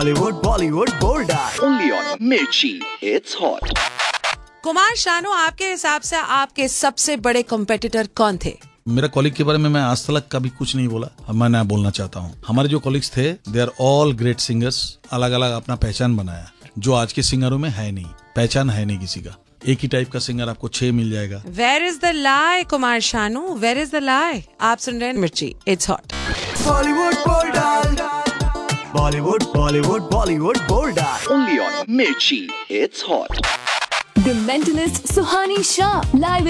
Bollywood bold Only on Mirchi. It's hot. Kumar Sanu, आपके हिसाब से आपके सबसे बड़े कॉम्पिटिटर कौन थे? मेरा कॉलिग के बारे में मैं आज तक कभी कुछ नहीं बोला, अब मैं नया बोलना चाहता हूँ। हमारे जो कॉलिग्स थे, they are all great singers, अलग अलग अपना पहचान बनाया, जो आज के सिंगरों में है नहीं, पहचान है नहीं किसी का। एक ही टाइप का सिंगर आपको 6 मिल जाएगा। Where is the lie Kumar Sanu, where is the लाई? आप सुन रहे हैं मिर्ची, it's hot. Bollywood bold Only on Mirchi. It's hot. The Mentalist Suhani Shah live